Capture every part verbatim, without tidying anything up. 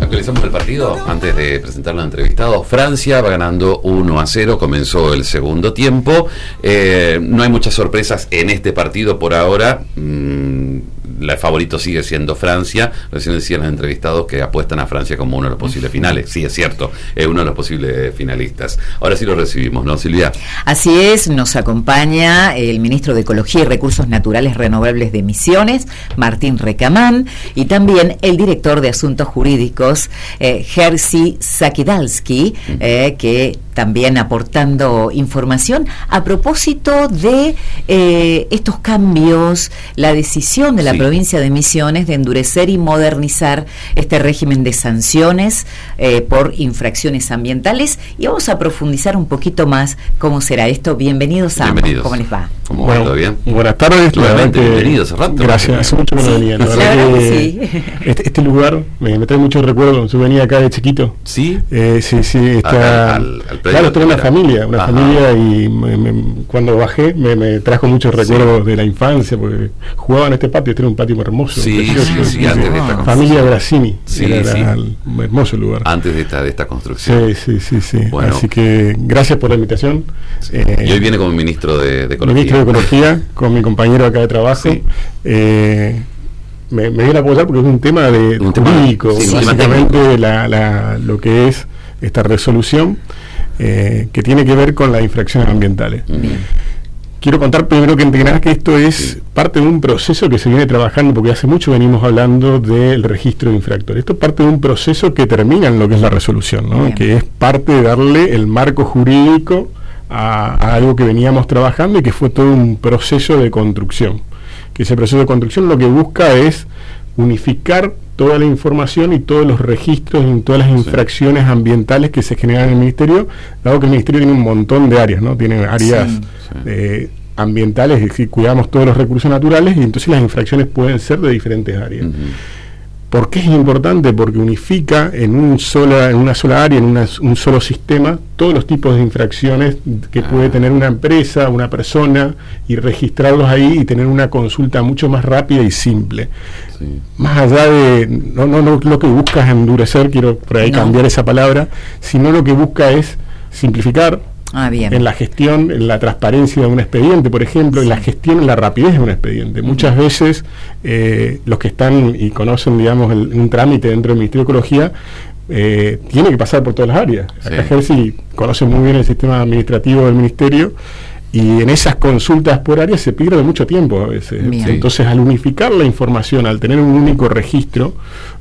Actualizamos el partido antes de presentarlo al entrevistado. Francia va ganando uno a cero, comenzó el segundo tiempo. Eh, no hay muchas sorpresas en este partido por ahora. Mm, el favorito sigue siendo Francia. Recién decían los entrevistados que apuestan a Francia como uno de los posibles finales. Sí, es cierto, es uno de los posibles finalistas. Ahora sí lo recibimos, ¿no, Silvia? Así es, nos acompaña el ministro de Ecología y Recursos Naturales Renovables de Misiones, Martín Recamán, y también el director de Asuntos Jurídicos, eh, Jerzy Zakidalski, eh, que también aportando información a propósito de eh, estos cambios, la decisión de la sí. provincia de Misiones de endurecer y modernizar este régimen de sanciones eh, por infracciones ambientales, y vamos a profundizar un poquito más cómo será esto. Bienvenidos a Bienvenidos. ¿Cómo les va? ¿Cómo bueno, va? ¿Todo bien? Buenas tardes. Que, bienvenidos, hace rato. Gracias, hace mucho que no sí, venía. La sí, verdad claro que que sí. este, este lugar me, me trae muchos recuerdos. Yo venía acá de chiquito. ¿Sí? Eh, sí, sí. Está, al, al, al claro, tengo una familia, una Ajá. familia y me, me, cuando bajé me, me trajo muchos recuerdos sí. de la infancia, porque jugaba en este patio, este era un patio hermoso. Sí, precioso, sí, sí, antes de esta familia Grassini. Sí, era, sí. era un hermoso lugar. Antes de esta, de esta construcción. Sí, sí, sí, sí. Bueno. Así que gracias por la invitación. Sí. Eh, y hoy viene como ministro de, de Ecología. Ministro de Ecología, con mi compañero acá de trabajo. Sí. Eh, me, me viene a apoyar porque es un tema de un jurídico, tema, sí, básicamente la, la, lo que es esta resolución eh, que tiene que ver con las infracciones ambientales. Bien. Quiero contar primero que nada que esto es sí. parte de un proceso que se viene trabajando, porque hace mucho venimos hablando del registro de infractores. Esto es parte de un proceso que termina en lo que es la resolución, ¿no? Que es parte de darle el marco jurídico a, a algo que veníamos trabajando y que fue todo un proceso de construcción. Que ese proceso de construcción lo que busca es unificar toda la información y todos los registros y todas las infracciones sí. ambientales que se generan en el Ministerio, dado que el Ministerio tiene un montón de áreas, ¿no? Tiene áreas sí, sí. Eh, ambientales, es decir, cuidamos todos los recursos naturales, y entonces las infracciones pueden ser de diferentes áreas. Uh-huh. ¿Por qué es importante? Porque unifica en, un sola, en una sola área, en una, un solo sistema, todos los tipos de infracciones que ah. puede tener una empresa, una persona, y registrarlos ahí y tener una consulta mucho más rápida y simple. Sí. Más allá de, no, no, no lo que busca es endurecer, quiero por ahí no. cambiar esa palabra, sino lo que busca es simplificar. Ah, bien. En la gestión, en la transparencia de un expediente, por ejemplo, sí. en la gestión, en la rapidez de un expediente. Uh-huh. Muchas veces eh, los que están y conocen, digamos, el, un trámite dentro del Ministerio de Ecología, eh, tiene que pasar por todas las áreas. Sí. Acá Jerzy conoce muy bien el sistema administrativo del Ministerio, y en esas consultas por área se pierde mucho tiempo a veces. Bien. Entonces, al unificar la información, al tener un único registro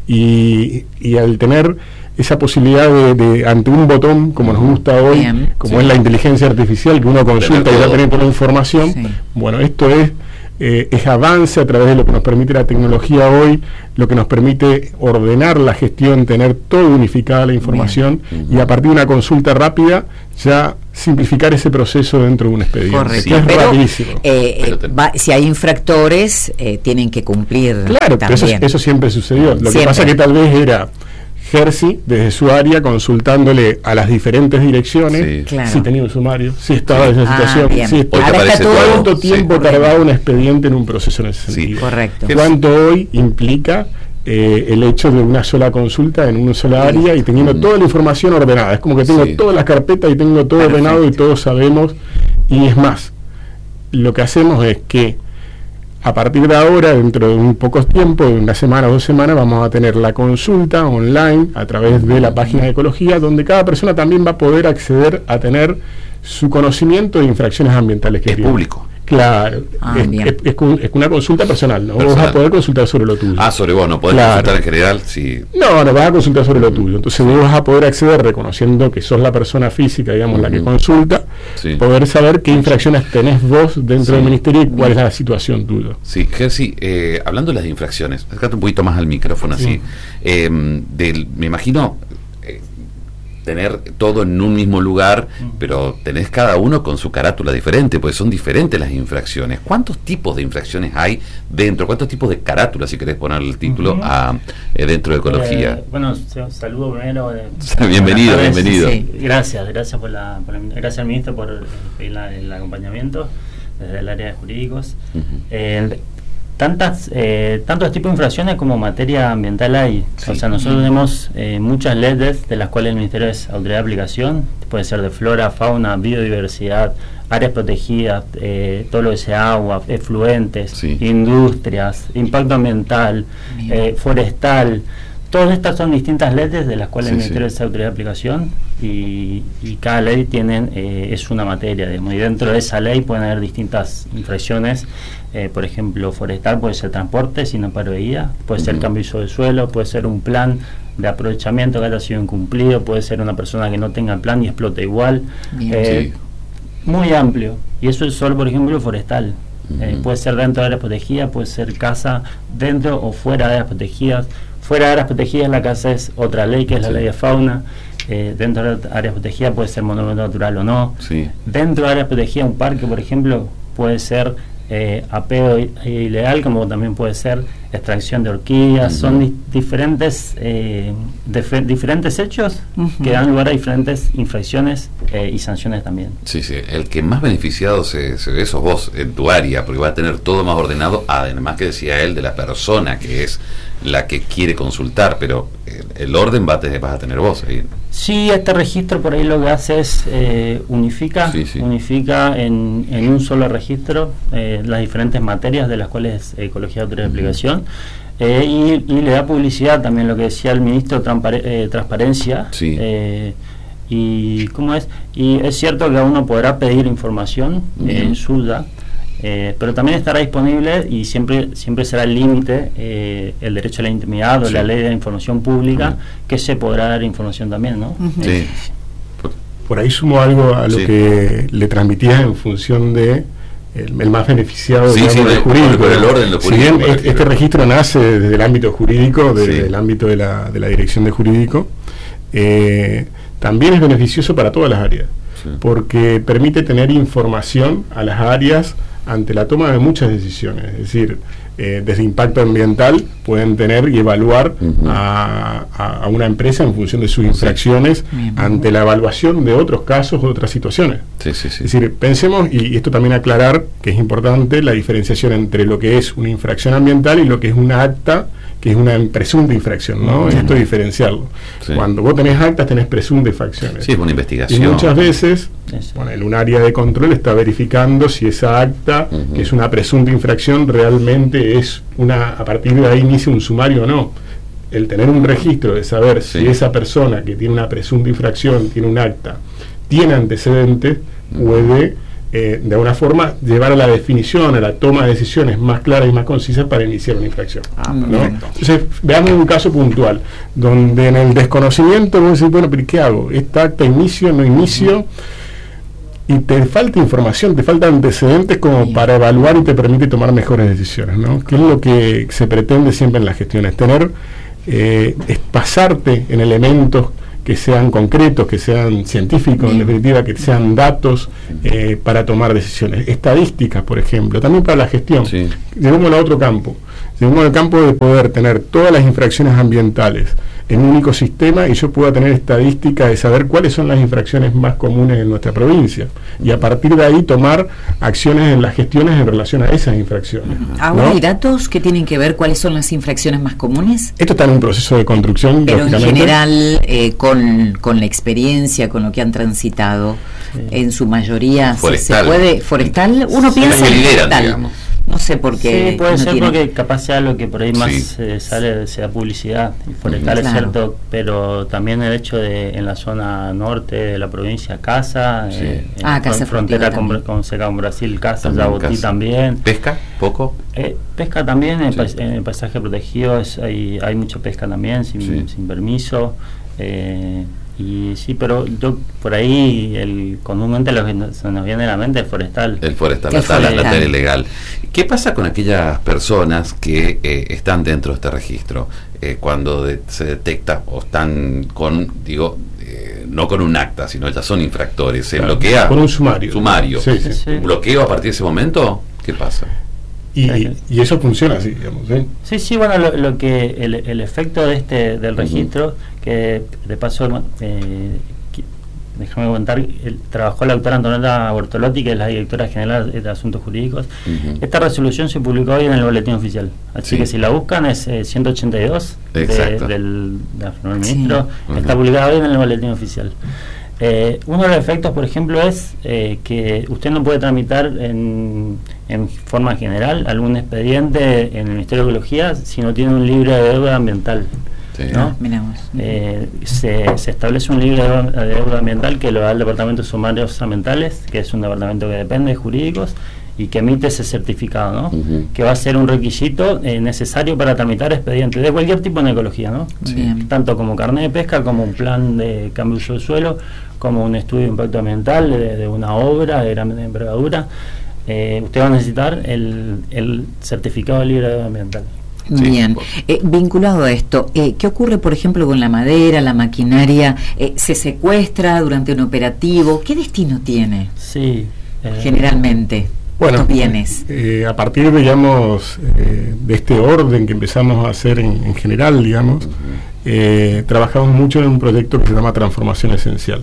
y, y al tener esa posibilidad de, de, ante un botón, como nos gusta hoy, Bien. como sí. es la inteligencia artificial, que uno consulta y va a tener toda la información, sí. bueno, esto es, eh, es avance a través de lo que nos permite la tecnología hoy, lo que nos permite ordenar la gestión, tener todo unificada la información, uh-huh. y a partir de una consulta rápida, ya simplificar ese proceso dentro de un expediente. Correcto. Que es pero, rapidísimo. Eh, eh, va, si hay infractores, eh, tienen que cumplir. Claro, pero eso, eso siempre sucedió. Lo siempre. que pasa que tal vez era Jerzy, desde su área, consultándole a las diferentes direcciones sí. claro. si tenía un sumario, si estaba sí. en esa situación, ah, si estaba, cuánto tiempo sí. tardaba un expediente en un proceso en ese sentido. Sí. Correcto. Cuánto hoy implica eh, el hecho de una sola consulta en una sola área y teniendo mm. toda la información ordenada. Es como que tengo sí. todas las carpetas y tengo todo Perfecto. ordenado y todos sabemos. Y es más, lo que hacemos es que a partir de ahora, dentro de un poco tiempo, de una semana o dos semanas, vamos a tener la consulta online a través de la página de Ecología, donde cada persona también va a poder acceder a tener su conocimiento de infracciones ambientales que es tiene. Público. Claro, ah, es, es, es, es una consulta personal, no personal. vas a poder consultar sobre lo tuyo. Ah, sobre vos, no podés claro. consultar en general. Sí. No, no vas a consultar sobre lo tuyo. Entonces vos vas a poder acceder reconociendo que sos la persona física, digamos, uh-huh. la que consulta, sí. poder saber qué infracciones tenés vos dentro sí. del Ministerio y cuál es la situación tuya. Sí, Jerzy, eh, hablando de las infracciones, acércate un poquito más al micrófono sí. así. Eh, del, me imagino tener todo en un mismo lugar, pero tenés cada uno con su carátula diferente, porque son diferentes las infracciones. ¿Cuántos tipos de infracciones hay dentro? ¿Cuántos tipos de carátulas, si querés poner el título, uh-huh. a, eh, dentro de Ecología? Eh, bueno, saludo primero. Eh, bienvenido, bienvenido. Sí, gracias, gracias por la, por la gracias al ministro por pedir la, el acompañamiento desde el área de jurídicos. Uh-huh. Eh, tantas eh, tantos tipos de infracciones como materia ambiental hay. Sí. O sea, nosotros tenemos eh, muchas leyes de las cuales el Ministerio es autoridad de aplicación. Puede ser de flora, fauna, biodiversidad, áreas protegidas, eh, todo lo que sea agua, efluentes, sí. industrias, impacto ambiental, eh, forestal. Todas estas son distintas leyes de las cuales sí, el Ministerio sí. es autoridad de aplicación y, y cada ley tienen, eh, es una materia, digamos, y dentro de esa ley pueden haber distintas infracciones. Eh, por ejemplo, forestal puede ser transporte sin amparo de guía, puede uh-huh. ser cambio de uso del suelo, puede ser un plan de aprovechamiento que haya sido incumplido, puede ser una persona que no tenga el plan y explota igual. Eh, sí. Muy amplio, y eso es solo, por ejemplo, forestal. Uh-huh. Eh, puede ser dentro de áreas protegidas, puede ser casa dentro o fuera de áreas protegidas. Fuera de áreas protegidas, la casa es otra ley, que es la sí. ley de fauna. Eh, dentro de áreas protegidas puede ser monumento natural o no. Sí. Dentro de áreas protegidas, un parque, por ejemplo, puede ser eh, apeo ilegal, como también puede ser extracción de orquídeas. Uh-huh. Son di- diferentes eh, dif- diferentes hechos uh-huh. que dan lugar a diferentes infracciones eh, y sanciones también. Sí, sí. El que más beneficiado se, se ve sos vos en tu área, porque va a tener todo más ordenado, además que decía él, de la persona que es la que quiere consultar, pero el, el orden va te, vas a tener vos ahí. Sí, este registro por ahí lo que hace es eh, unifica, sí, sí. unifica en, en un solo registro eh, las diferentes materias de las cuales es ecología de autoridad de aplicación. Eh, y, y le da publicidad también, lo que decía el ministro, trampare, eh, transparencia. Sí. Eh, y cómo es y es cierto que uno podrá pedir información uh-huh. eh, en Suda, eh, pero también estará disponible y siempre siempre será el límite eh, el derecho a la intimidad o sí. la ley de información pública, uh-huh. que se podrá dar información también, ¿no? Uh-huh. Sí. Por, por ahí sumo algo a lo sí. que le transmitías en función de El, el más beneficiado sí, digamos, sí, del de, jurídico. Por el orden, lo si bien este, este registro nace desde el ámbito jurídico, desde sí. el ámbito de la, de la dirección de jurídico, eh, también es beneficioso para todas las áreas, sí. porque permite tener información a las áreas ante la toma de muchas decisiones. Es decir, eh, desde impacto ambiental pueden tener y evaluar uh-huh. a, a, a una empresa en función de sus infracciones sí. ante la evaluación de otros casos o otras situaciones. Sí, sí, sí. Es decir, pensemos, y esto también aclarar que es importante, la diferenciación entre lo que es una infracción ambiental y lo que es una acta, que es una presunta infracción, ¿no? Uh-huh. Esto es diferenciarlo. Sí. Cuando vos tenés actas, tenés presuntas infracciones. Sí, es una investigación. Y muchas veces, bueno, un área de control está verificando si esa acta, uh-huh. que es una presunta infracción, realmente es una, a partir de ahí inicia un sumario o no. El tener un registro de saber sí. si esa persona que tiene una presunta infracción, tiene un acta, tiene antecedentes, uh-huh. puede Eh, de alguna forma llevar a la definición, a la toma de decisiones más claras y más concisas para iniciar una infracción. Ah, ¿no? Entonces, veamos un caso puntual, donde en el desconocimiento vos decís, bueno, pero ¿qué hago? ¿Esta acta inicio, no inicio? Y te falta información, te faltan antecedentes como sí. para evaluar y te permite tomar mejores decisiones, ¿no? Que es lo que se pretende siempre en las gestiones, tener, eh, es pasarte en elementos que sean concretos, que sean científicos, en definitiva, que sean datos eh, para tomar decisiones. Estadísticas, por ejemplo, también para la gestión. Sí. Llevémoslo a otro campo. Llevémoslo al campo de poder tener todas las infracciones ambientales en un único sistema y yo pueda tener estadísticas de saber cuáles son las infracciones más comunes en nuestra provincia y a partir de ahí tomar acciones en las gestiones en relación a esas infracciones. ¿Ahora ¿no? hay datos que tienen que ver cuáles son las infracciones más comunes? Esto está en un proceso de construcción. Pero en general, eh, con, con la experiencia, con lo que han transitado, sí. en su mayoría se, se puede... Forestal, uno sí, piensa en forestal. Digamos. No sé por qué. Sí, puede no ser tiene... porque capaz sea lo que por ahí más sí. eh, sale, sea publicidad. Y forestal claro. es cierto, pero también el hecho de en la zona norte de la provincia, Casa, sí. eh, ah, en Casa frontera con, con, con Brasil, Casa, Yabotí también. ¿Pesca? ¿Poco? Eh, pesca también, en, sí. el, en el paisaje protegido es, hay, hay mucha pesca también, sin, sí. sin permiso. Eh, Y sí, pero yo por ahí el comúnmente lo que se nos viene a la mente es forestal. El forestal, la tala, la tala ilegal. ¿Qué pasa con aquellas personas que eh, están dentro de este registro? Eh, cuando de, se detecta o están con, digo, eh, no con un acta, sino ya son infractores. ¿Se claro, bloquea? Con un sumario. Sumario. Sí, sí. Sí. ¿Un bloqueo a partir de ese momento? ¿Qué pasa? Y, y eso funciona así, digamos. ¿eh? Sí, sí, bueno, lo, lo que el, el efecto de este del registro, uh-huh. que de paso eh, déjame contar, el, trabajó la doctora Antonella Bortolotti, que es la directora general de Asuntos Jurídicos. Uh-huh. Esta resolución se publicó hoy en el boletín oficial, así sí. que si la buscan es eh, ciento ochenta y dos de, del, del ministro, sí. está uh-huh. publicada hoy en el boletín oficial. Eh, uno de los efectos, por ejemplo, es eh, que usted no puede tramitar en, en forma general algún expediente en el Ministerio de Ecología si no tiene un libre de deuda ambiental. Sí. ¿No? Eh, se, se establece un libre de deuda ambiental que lo da el Departamento de Sumarios Ambientales, que es un departamento que depende de jurídicos y que emite ese certificado, ¿no? Uh-huh. Que va a ser un requisito eh, necesario para tramitar expedientes de cualquier tipo en ecología, ¿no? Sí. Tanto como carnet de pesca, como un plan de cambio de uso del suelo, como un estudio de impacto ambiental de, de una obra de gran envergadura. Eh, usted va a necesitar el, el certificado de libre de deuda ambiental. Bien, eh, vinculado a esto, eh, ¿qué ocurre, por ejemplo, con la madera, la maquinaria? Eh, ¿Se secuestra durante un operativo? ¿Qué destino tiene? Sí, eh, generalmente. Bueno, bienes. Eh, a partir, digamos, eh, de este orden que empezamos a hacer en, en general, digamos, eh, trabajamos mucho en un proyecto que se llama Transformación Esencial.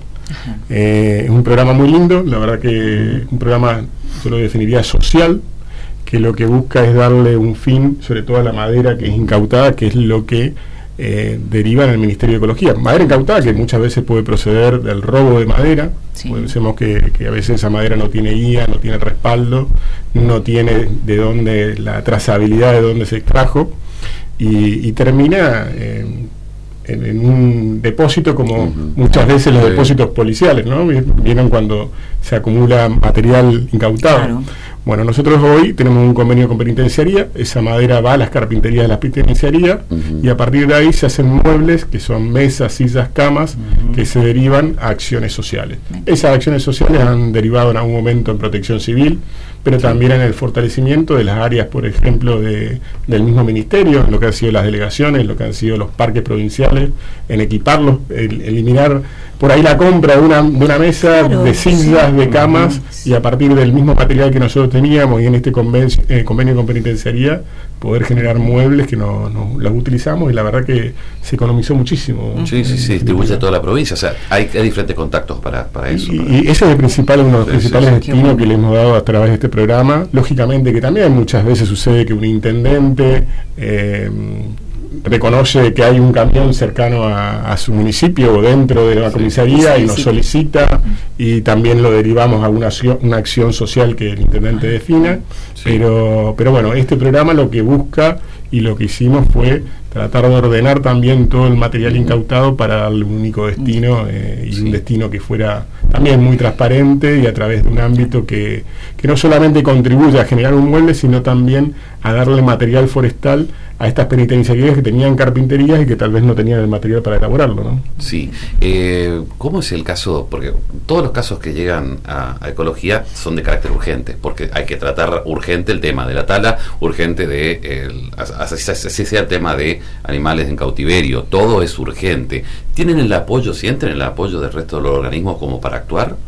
Eh, es un programa muy lindo, la verdad que un programa, yo lo definiría social, que lo que busca es darle un fin, sobre todo a la madera que es incautada, que es lo que eh, deriva en el Ministerio de Ecología. Madera incautada que muchas veces puede proceder del robo de madera. Sí. Pensemos que, que a veces esa madera no tiene guía, no tiene respaldo, no tiene de dónde la trazabilidad de dónde se extrajo y, y termina eh, en, en un depósito como uh-huh. muchas veces los depósitos policiales, ¿no? Vienen cuando se acumula material incautado. Claro. Bueno, nosotros hoy tenemos un convenio con penitenciaría, esa madera va a las carpinterías de las penitenciarías uh-huh. y a partir de ahí se hacen muebles que son mesas, sillas, camas uh-huh. que se derivan a acciones sociales. Uh-huh. Esas acciones sociales han derivado en algún momento en protección civil, pero también en el fortalecimiento de las áreas, por ejemplo, de, del mismo ministerio, en lo que han sido las delegaciones, en lo que han sido los parques provinciales, en equiparlos, el, eliminar por ahí la compra de una, de una mesa, claro, de sillas, sí. de camas, uh-huh. y a partir del mismo material que nosotros teníamos y en este convenio, eh, convenio con penitenciaría, poder generar muebles que no, no los utilizamos y la verdad que se economizó muchísimo. Sí, sí, sí, distribuye a toda la provincia, o sea, hay, hay diferentes contactos para, para eso. Y, para... y ese es el principal, uno de los sí, principales sí, sí. destinos bueno. que le hemos dado a través de este programa. Lógicamente que también muchas veces sucede que un intendente eh, reconoce que hay un camión cercano a, a su municipio o dentro de la comisaría sí, sí, y nos sí. solicita y también lo derivamos a una acción, una acción social que el intendente defina, sí. pero, pero bueno, este programa lo que busca y lo que hicimos fue tratar de ordenar también todo el material incautado para darle un único destino eh, y sí. un destino que fuera también muy transparente y a través de un ámbito que, que no solamente contribuya a generar un mueble, sino también a darle material forestal a estas penitenciarías que tenían carpinterías y que tal vez no tenían el material para elaborarlo, ¿no? Sí. Eh, ¿Cómo es el caso? Porque todos los casos que llegan a, a ecología son de carácter urgente, porque hay que tratar urgente el tema de la tala, urgente de el, así sea el tema de animales en cautiverio, todo es urgente. ¿Tienen el apoyo, sienten el apoyo del resto de los organismos como para actuar?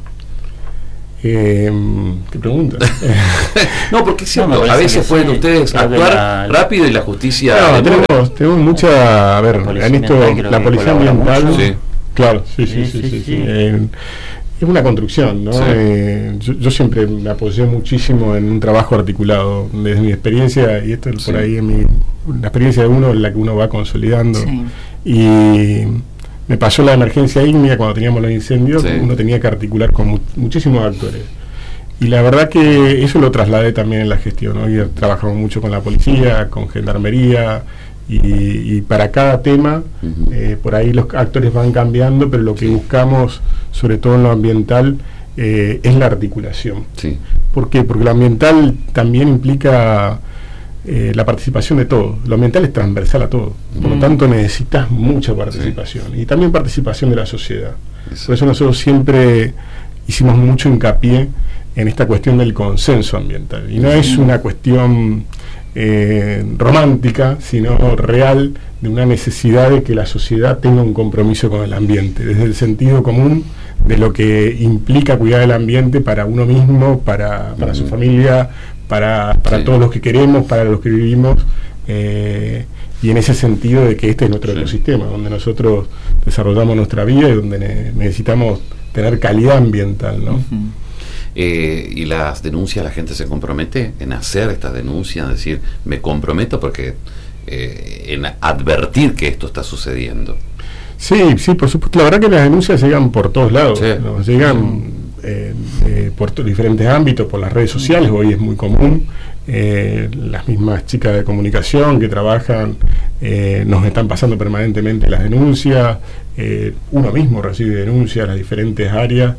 Eh, ¿Qué pregunta? No, porque es cierto, no, a veces pueden sí, ustedes actuar la, rápido y la justicia... No, tenemos, tenemos mucha... A ver, en esto, la policía ambiental... Sí. Claro, sí, sí, sí, sí, sí, sí, sí. Eh, es una construcción, ¿no? Sí. Eh, yo, yo siempre me apoyé muchísimo en un trabajo articulado desde mi experiencia, y esto sí. por ahí es mi, la experiencia de uno, en la que uno va consolidando. Sí. Y me pasó la emergencia ígnea cuando teníamos los incendios, sí. uno tenía que articular con mu muchísimos actores. Y la verdad que eso lo trasladé también en la gestión, ¿no? Y trabajamos mucho con la policía, con gendarmería, y, y para cada tema, uh-huh. eh, por ahí los actores van cambiando, pero lo que sí. buscamos, sobre todo en lo ambiental, eh, es la articulación. Sí. ¿Por qué? Porque lo ambiental también implica eh, la participación de todos. Lo ambiental es transversal a todo. Por mm. lo tanto, necesitas mucha participación. Sí. Y también participación de la sociedad. Eso. Por eso nosotros siempre hicimos mucho hincapié en esta cuestión del consenso ambiental. Y no sí. es una cuestión eh, romántica, sino real, de una necesidad de que la sociedad tenga un compromiso con el ambiente, desde el sentido común de lo que implica cuidar el ambiente para uno mismo, para, para uh-huh. su familia, para, para sí. todos los que queremos, para los que vivimos, eh, y en ese sentido de que este es nuestro sí. ecosistema, donde nosotros desarrollamos nuestra vida y donde ne necesitamos tener calidad ambiental, ¿no? Uh-huh. Eh, y las denuncias, la gente se compromete en hacer estas denuncias, en decir, me comprometo porque eh, en advertir que esto está sucediendo. Sí, sí, por supuesto. La verdad que las denuncias llegan por todos lados, sí. ¿no? Llegan eh, eh, por diferentes ámbitos, por las redes sociales, hoy es muy común. Eh, las mismas chicas de comunicación que trabajan eh, nos están pasando permanentemente las denuncias, eh, uno mismo recibe denuncias a las diferentes áreas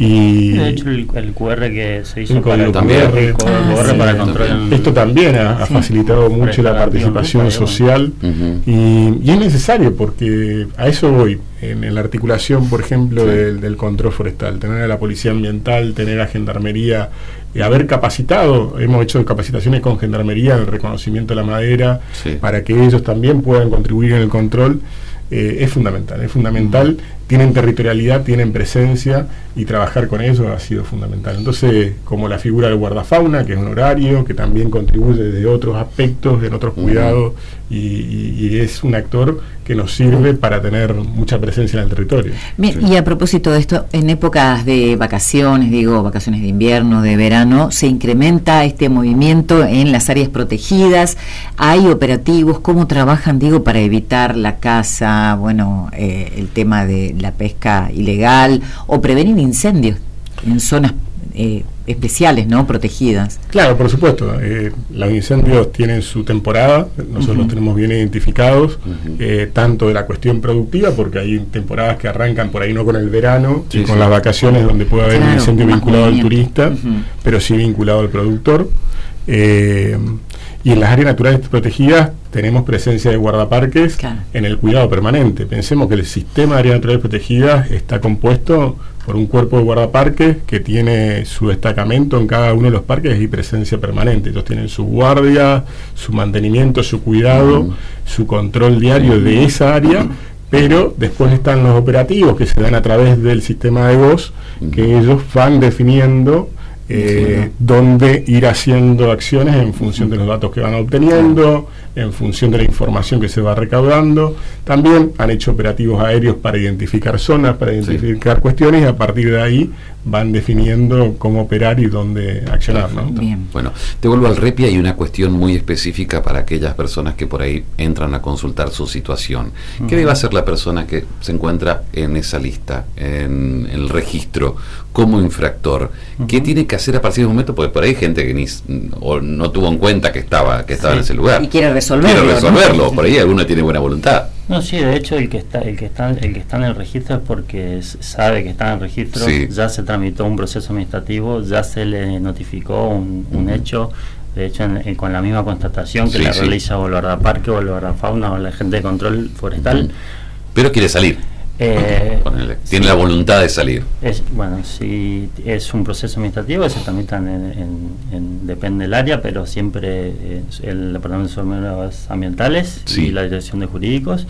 y de hecho el, el Q R que se hizo el para el también, Q R, ah, Q R sí, para control. Esto también ha, ha sí. facilitado mucho la participación social uh-huh. y, y es necesario porque a eso voy en, en la articulación, por ejemplo, sí. del, del control forestal, tener a la policía ambiental, tener a gendarmería, eh, haber capacitado, hemos hecho capacitaciones con gendarmería en el reconocimiento de la madera sí. para que ellos también puedan contribuir en el control. Eh, es fundamental, es fundamental, uh-huh. tienen territorialidad, tienen presencia y trabajar con ellos ha sido fundamental. Entonces, como la figura del guardafauna, que es honorario, que también contribuye desde otros aspectos, en otros uh-huh. cuidados, y, y, y es un actor que nos sirve para tener mucha presencia en el territorio. Bien, sí. Y a propósito de esto, en épocas de vacaciones, digo, vacaciones de invierno, de verano, se incrementa este movimiento en las áreas protegidas, hay operativos, ¿cómo trabajan, digo, para evitar la caza, bueno, eh, el tema de la pesca ilegal o prevenir incendios en zonas eh, especiales, ¿no? Protegidas. Claro, por supuesto. Eh, los incendios tienen su temporada, nosotros uh-huh. los tenemos bien identificados, uh-huh. eh, tanto de la cuestión productiva, porque hay temporadas que arrancan por ahí no con el verano, sí, y con sí. las vacaciones donde puede haber claro, un incendio vinculado al turista, uh-huh. pero sí vinculado al productor. Eh, y en las áreas naturales protegidas tenemos presencia de guardaparques claro. en el cuidado permanente. Pensemos que el sistema de áreas naturales protegidas está compuesto por un cuerpo de guardaparques que tiene su destacamento en cada uno de los parques y presencia permanente. Ellos tienen su guardia, su mantenimiento, su cuidado, uh-huh. su control diario de esa área, pero después están los operativos que se dan a través del sistema de voz, uh-huh. que ellos van definiendo Eh, donde ir haciendo acciones en función de los datos que van obteniendo, en función de la información que se va recaudando. También han hecho operativos aéreos para identificar zonas, para identificar sí. cuestiones, y a partir de ahí van definiendo cómo operar y dónde accionar, ¿no? Bien. Bueno, te vuelvo al REPI. Hay una cuestión muy específica para aquellas personas que por ahí entran a consultar su situación. Uh-huh. ¿Qué debe hacer la persona que se encuentra en esa lista, en, en el registro, como infractor? Uh-huh. ¿Qué tiene que hacer a partir del momento? Porque por ahí hay gente que ni o no tuvo en cuenta que estaba que estaba sí. en ese lugar y quiere resolverlo. Quiere resolverlo. ¿No? Por ahí alguno tiene buena voluntad. No, sí, de hecho el que está el que está el que está en el registro es porque sabe que está en el registro, sí. ya se tramitó un proceso administrativo, ya se le notificó un, un uh-huh. hecho. De hecho, en, en, con la misma constatación que sí, la sí. realiza o el guardaparque o el guardafauna o la gente de control forestal. Uh-huh. Pero quiere salir. Eh, Ponele, tiene sí, la voluntad de salir. Es, bueno, si es un proceso administrativo, se tramitan en, en, en, depende del área, pero siempre eh, el Departamento de Normas Ambientales sí. y la Dirección de Jurídicos.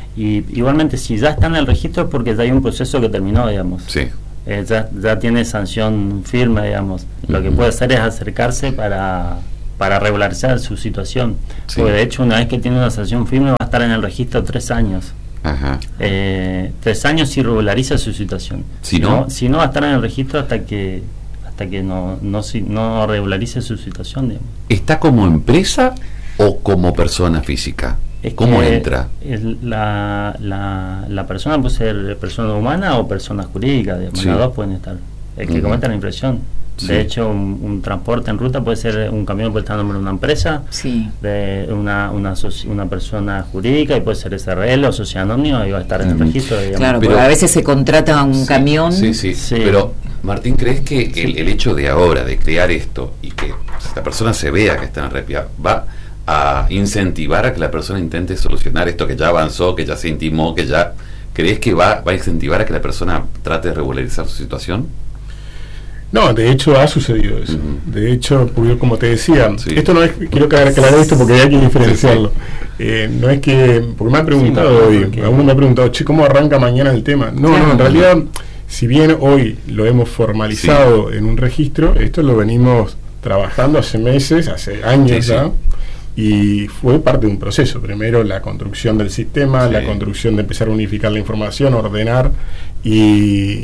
Y igualmente, si ya está en el registro es porque ya hay un proceso que terminó, digamos. Sí. Eh, ya, ya tiene sanción firme, digamos. Uh-huh. Lo que puede hacer es acercarse para, para regularizar su situación. Sí. Porque de hecho, una vez que tiene una sanción firme, va a estar en el registro tres años. Ajá. Eh, tres años si regulariza su situación. Si no, no, si no va a estar en el registro hasta que hasta que no no, si, no regularice su situación, digamos. ¿Está como empresa o como persona física? Es ¿Cómo entra? El, la, la, la persona puede ser persona humana o persona jurídica, digamos, sí. las dos pueden estar. El que uh-huh. cometa la infracción. Sí. De hecho, un, un transporte en ruta puede ser un camión, puede estar en nombre de una empresa, sí. de una una, una persona jurídica, y puede ser S R L o sociedad anónima, y va a estar en el registro, digamos. Claro, pero porque a veces se contrata un sí, camión. Sí, sí, sí. Pero, Martín, ¿crees que sí. el, el hecho de ahora, de crear esto, y que la persona se vea que está en REPIA, va a incentivar a que la persona intente solucionar esto que ya avanzó, que ya se intimó, que ya... ¿Crees que va, va a incentivar a que la persona trate de regularizar su situación? No, de hecho ha sucedido eso. Uh-huh. De hecho, como te decía, sí. esto no es, quiero aclarar esto porque hay que diferenciarlo. Sí, sí. Eh, no es que, porque me han preguntado sí, hoy, alguno me ha preguntado, che, ¿cómo arranca mañana el tema? No, claro, no, en realidad, si bien hoy lo hemos formalizado sí. en un registro, esto lo venimos trabajando hace meses, hace años sí, ya, sí. y fue parte de un proceso. Primero la construcción del sistema, sí. la construcción de empezar a unificar la información, ordenar y...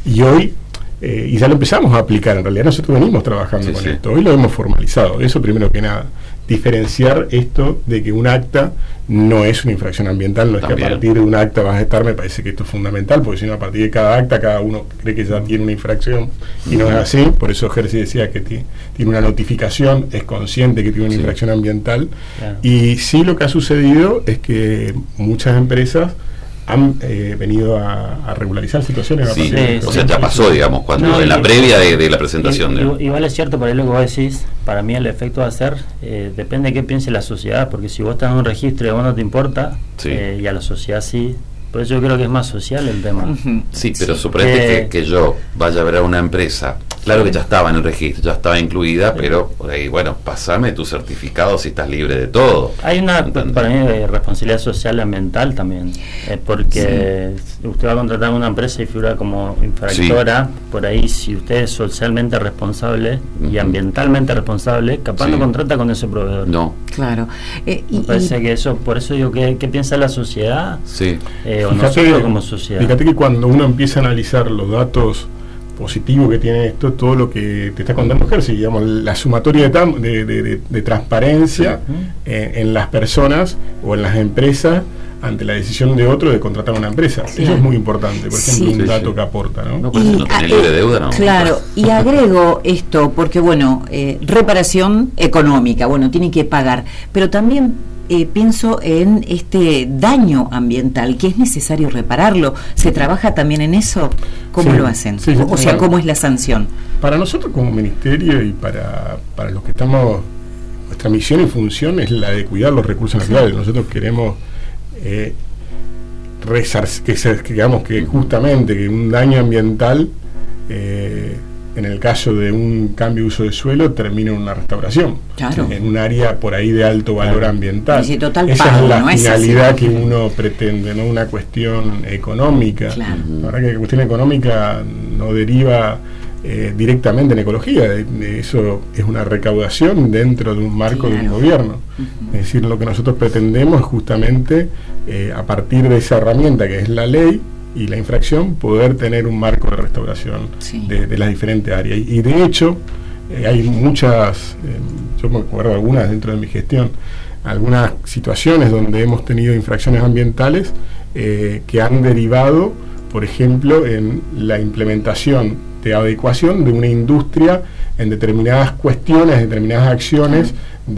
y hoy, eh, y ya lo empezamos a aplicar, en realidad nosotros venimos trabajando sí, con sí. esto, hoy lo hemos formalizado, eso primero que nada, diferenciar esto de que un acta no es una infracción ambiental, no es También. que a partir de un acta vas a estar, me parece que esto es fundamental, porque si no a partir de cada acta cada uno cree que ya tiene una infracción y no es así, por eso Jersey decía que tiene, tiene una notificación, es consciente que tiene una sí. infracción ambiental, claro. y sí lo que ha sucedido es que muchas empresas han eh, venido a, a regularizar situaciones. Sí, sí, o sea, ya pasó, digamos, cuando no, en la previa de, de la presentación. Y, de... Igual es cierto, por ahí lo que vos decís, para mí el efecto va a ser, eh, depende de qué piense la sociedad, porque si vos estás en un registro y a vos no te importa, sí. eh, y a la sociedad sí, por eso yo creo que es más social el tema. Uh-huh. Sí, pero sí. suponete eh, que, que yo vaya a ver a una empresa, claro que ya estaba en el registro, ya estaba incluida, sí. pero por ahí, bueno, pasame tu certificado si estás libre de todo. Hay una, ¿entendés? Para mí, de responsabilidad social y ambiental también, eh, porque sí. usted va a contratar a una empresa y figura como infractora, sí. por ahí si usted es socialmente responsable uh-huh. y ambientalmente responsable, capaz sí. no contrata con ese proveedor. No. Claro. Eh, y, Me parece y, que eso, por eso digo, ¿qué, qué piensa la sociedad? Sí. Eh, o fíjate, nosotros como sociedad. Fíjate que cuando uno empieza a analizar los datos positivo que tiene esto, todo lo que te está contando Jersey, digamos, la sumatoria de, tam, de, de, de, de transparencia uh-huh. eh, en las personas o en las empresas ante la decisión de otro de contratar a una empresa. Sí. Eso es muy importante, por ejemplo, sí, un dato sí. que aporta, ¿no? No, pues y, no tiene libre deuda, ¿no? Claro, y agrego esto, porque bueno, eh, reparación económica, bueno, tiene que pagar, pero también Eh, pienso en este daño ambiental, que es necesario repararlo. ¿Se trabaja también en eso? ¿Cómo sí, lo hacen? Sí, o, o sea, ¿cómo es la sanción? Para nosotros como ministerio y para, para los que estamos, nuestra misión y función es la de cuidar los recursos sí. naturales. Nosotros queremos eh, resar, que, que digamos que justamente que un daño ambiental eh, en el caso de un cambio de uso de suelo termina en una restauración, claro. en un área por ahí de alto valor claro. ambiental. Sí, total Esa pago, es la no finalidad es que uno pretende, no una cuestión económica. Claro. La verdad que la cuestión económica no deriva eh, directamente en ecología, de, de eso es una recaudación dentro de un marco claro. de un gobierno. Uh-huh. Es decir, lo que nosotros pretendemos es justamente eh, a partir de esa herramienta que es la ley y la infracción, poder tener un marco de restauración sí. de, de las diferentes áreas. Y, y de hecho, eh, hay muchas, eh, yo me acuerdo algunas dentro de mi gestión, algunas situaciones donde hemos tenido infracciones ambientales eh, que han derivado, por ejemplo, en la implementación de adecuación de una industria en determinadas cuestiones, determinadas acciones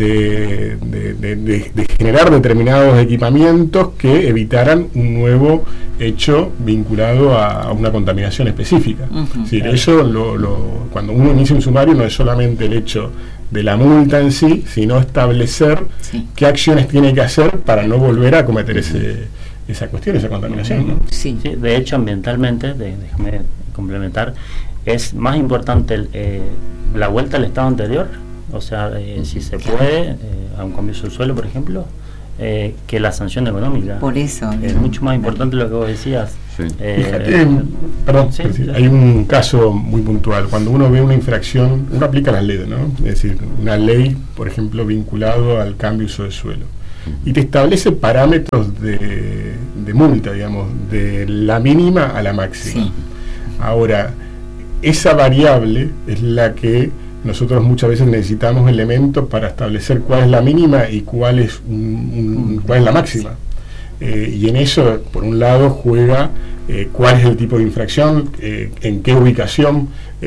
de, de, de, de, de generar determinados equipamientos que evitaran un nuevo hecho vinculado a, a una contaminación específica. Uh-huh, sí, claro. Eso lo, lo, cuando uno inicia un sumario no es solamente el hecho de la multa en sí, sino establecer sí. qué acciones tiene que hacer para no volver a cometer ese, esa cuestión, esa contaminación, ¿no? Sí. Sí, de hecho, ambientalmente, de, déjame complementar, es más importante el, eh, la vuelta al estado anterior, o sea, eh, si se puede, eh, a un cambio del suelo, por ejemplo, eh, que la sanción económica. Por eso. Es mucho más importante lo que vos decías. Sí. Eh, Fíjate, perdón, sí, sí, hay un caso muy puntual. Cuando uno ve una infracción, uno aplica las leyes, ¿no? Es decir, una ley, por ejemplo, vinculado al cambio de uso de suelo. Y te establece parámetros de, de multa, digamos, de la mínima a la máxima. Sí. Ahora, esa variable es la que nosotros muchas veces necesitamos elementos para establecer cuál es la mínima y cuál es, un, un, cuál es la máxima. Eh, y en eso, por un lado, juega eh, cuál es el tipo de infracción, eh, en qué ubicación,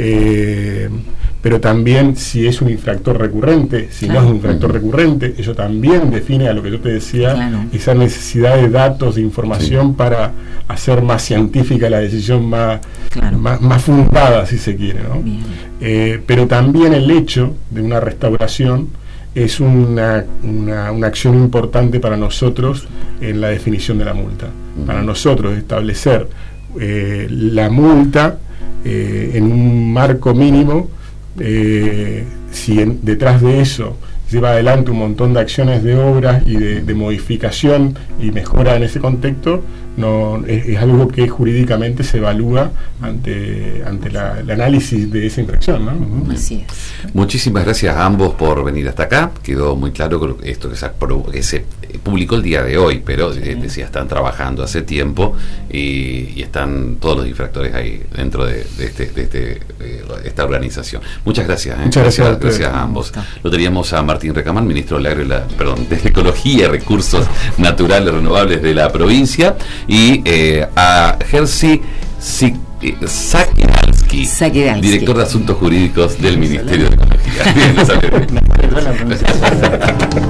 eh, pero también si es un infractor recurrente, si claro. no es un infractor recurrente, eso también define a lo que yo te decía, claro. esa necesidad de datos, de información sí. para hacer más científica la decisión, más, claro. más, más fundada, si se quiere, ¿no? Eh, pero también el hecho de una restauración es una, una, una acción importante para nosotros en la definición de la multa. Uh-huh. Para nosotros establecer eh, la multa eh, en un marco mínimo, eh, si en, detrás de eso lleva adelante un montón de acciones de obras y de, de modificación y mejora en ese contexto, no es, es algo que jurídicamente se evalúa ante ante la, el análisis de esa infracción, ¿no? Uh-huh. Así es. Muchísimas gracias a ambos por venir hasta acá. Quedó muy claro esto que se, que se publicó el día de hoy, pero sí. eh, decía, están trabajando hace tiempo y, y están todos los infractores ahí dentro de, de, este, de este, eh, esta organización. Muchas gracias. ¿eh? Muchas gracias, gracias, gracias a ambos. Lo teníamos a Martín Recamán, ministro del Agro y la, perdón, de Ecología y Recursos Naturales Renovables de la provincia, y eh, a Jerzy Sakieralski, director de Asuntos Jurídicos del Ministerio de Ecología. Bien,